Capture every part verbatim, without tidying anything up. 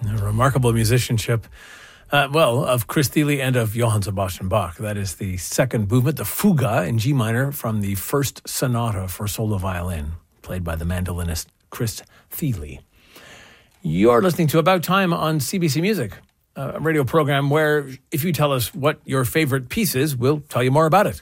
A remarkable musicianship, uh, well, of Chris Thile and of Johann Sebastian Bach. That is the second movement, the Fuga in G minor from the first sonata for solo violin, played by the mandolinist Chris Thile. You're listening to About Time on C B C Music, a radio program where if you tell us what your favorite piece is, we'll tell you more about it.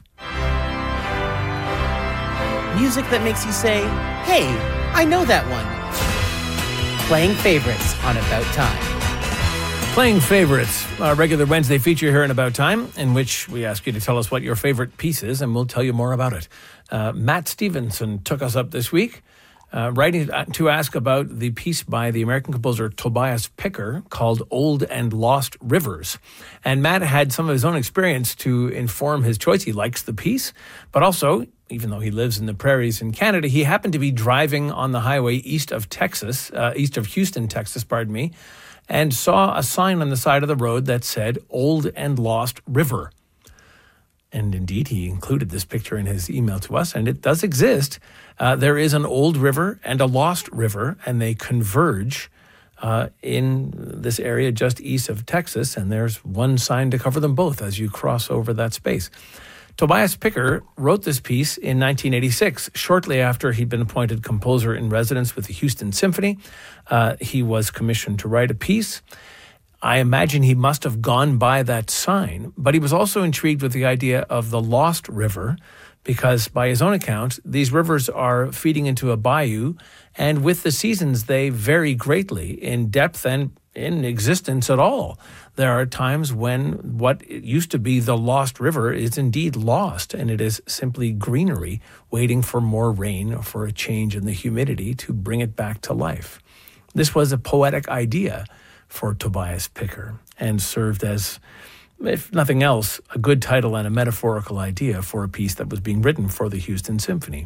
Music that makes you say, hey, I know that one. Playing favorites on About Time. Playing Favorites, our regular Wednesday feature here in About Time, in which we ask you to tell us what your favorite piece is, and we'll tell you more about it. Uh, Matt Stevenson took us up this week, uh, writing to ask about the piece by the American composer Tobias Picker called Old and Lost Rivers. And Matt had some of his own experience to inform his choice. He likes the piece, but also, even though he lives in the prairies in Canada, he happened to be driving on the highway east of Texas, uh, east of Houston, Texas, pardon me, and saw a sign on the side of the road that said Old and Lost River. And indeed, he included this picture in his email to us, and it does exist. Uh, there is an old river and a lost river, and they converge uh, in this area just east of Texas, and there's one sign to cover them both as you cross over that space. Tobias Picker wrote this piece in nineteen eighty-six, shortly after he'd been appointed composer in residence with the Houston Symphony. Uh, he was commissioned to write a piece. I imagine he must have gone by that sign, but he was also intrigued with the idea of the lost river, because by his own account, these rivers are feeding into a bayou, and with the seasons, they vary greatly in depth and in existence at all. There are times when what used to be the lost river is indeed lost, and it is simply greenery waiting for more rain or for a change in the humidity to bring it back to life. This was a poetic idea for Tobias Picker and served as, if nothing else, a good title and a metaphorical idea for a piece that was being written for the Houston Symphony.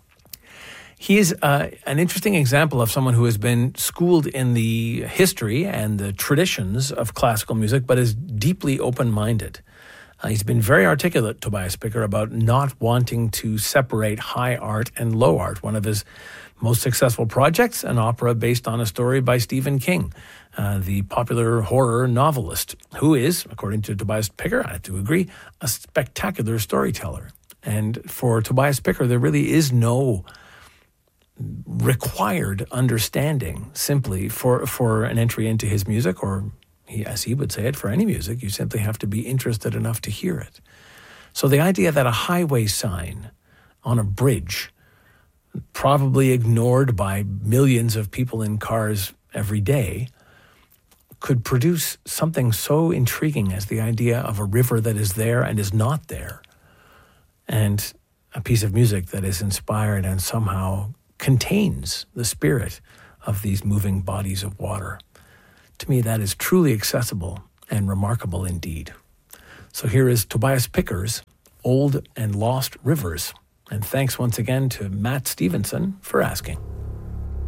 He is uh, an interesting example of someone who has been schooled in the history and the traditions of classical music, but is deeply open-minded. Uh, he's been very articulate, Tobias Picker, about not wanting to separate high art and low art. One of his most successful projects, an opera based on a story by Stephen King, uh, the popular horror novelist, who is, according to Tobias Picker, I have to agree, a spectacular storyteller. And for Tobias Picker, there really is no required understanding simply for, for an entry into his music, or he, as he would say it, for any music. You simply have to be interested enough to hear it. So the idea that a highway sign on a bridge, probably ignored by millions of people in cars every day, could produce something so intriguing as the idea of a river that is there and is not there, and a piece of music that is inspired and somehow contains the spirit of these moving bodies of water. To me, that is truly accessible and remarkable indeed. So here is Tobias Picker's Old and Lost Rivers. And thanks once again to Matt Stevenson for asking.